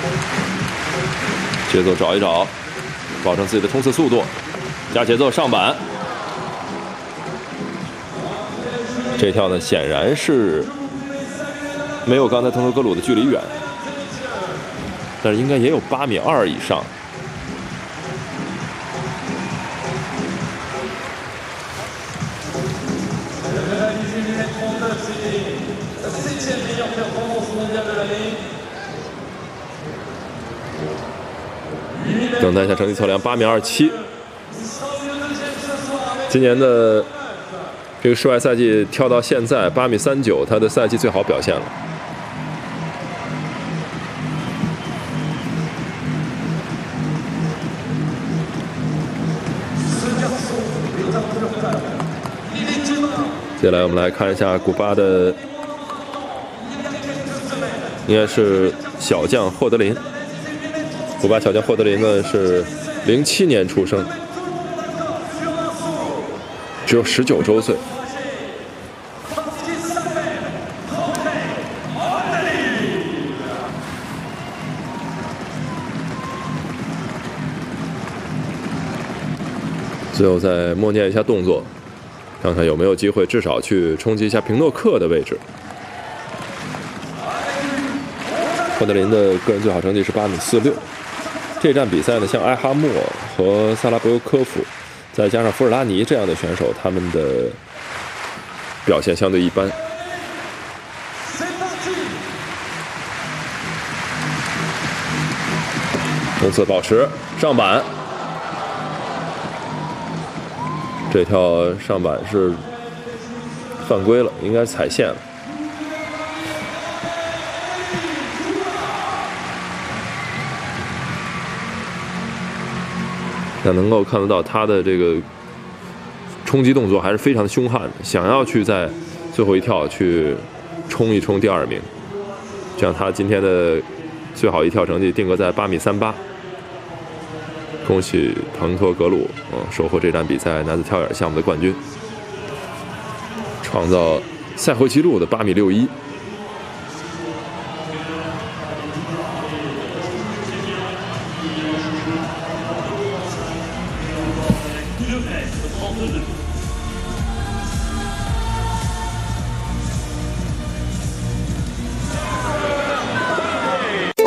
节奏找一找，保证自己的冲刺速度，加节奏上板。这跳呢，显然是没有刚才腾格格鲁的距离远，但是应该也有8.2米以上。等待一下成绩测量，8.27米。今年的这个室外赛季跳到现在8.39米，他的赛季最好表现了。接下来我们来看一下古巴的，应该是小将霍德林。古巴小将霍德林呢是07年出生，只有19周岁。最后再默念一下动作，看看有没有机会至少去冲击一下平诺克的位置。霍德林的个人最好成绩是8.46米。这站比赛呢，像埃哈默和萨拉博科夫，再加上福尔拉尼这样的选手，他们的表现相对一般。冲刺保持上板，这跳上板是犯规了，应该踩线了。但能够看得到他的这个冲击动作还是非常的凶悍的，想要去在最后一跳去冲一冲第2名，这样他今天的最好一跳成绩定格在8.38米。恭喜腾托格鲁收获这站比赛男子跳远项目的冠军，创造赛会纪录的8.61米。 2